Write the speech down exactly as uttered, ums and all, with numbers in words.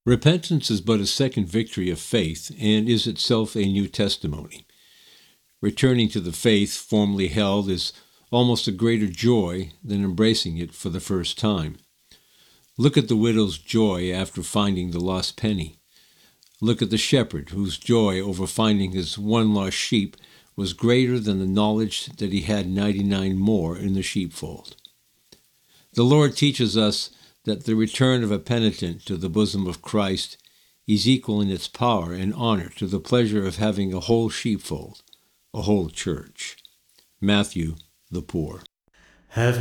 Repentance is but a second victory of faith and is itself a new testimony. Returning to the faith formerly held is almost a greater joy than embracing it for the first time. Look at the widow's joy after finding the lost penny. Look at the shepherd whose joy over finding his one lost sheep was greater than the knowledge that he had ninety-nine more in the sheepfold. The Lord teaches us that the return of a penitent to the bosom of Christ is equal in its power and honor to the pleasure of having a whole sheepfold, a whole church. Matthew, the poor. Have